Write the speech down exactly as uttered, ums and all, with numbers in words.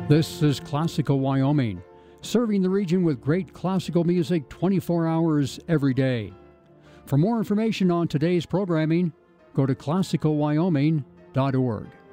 This is Classical Wyoming, serving the region with great classical music twenty-four hours every day. For more information on today's programming, go to classical wyoming dot org.